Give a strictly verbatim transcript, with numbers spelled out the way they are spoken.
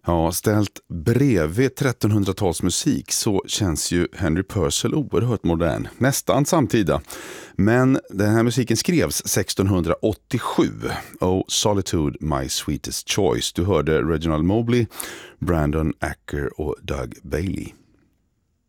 Ja, ställt bredvid trettonhundratalsmusik så känns ju Henry Purcell oerhört modern, nästan samtida. Men den här musiken skrevs sextonhundraåttiosju. Oh, Solitude, My Sweetest Choice. Du hörde Reginald Mobley, Brandon Acker och Doug Bailey.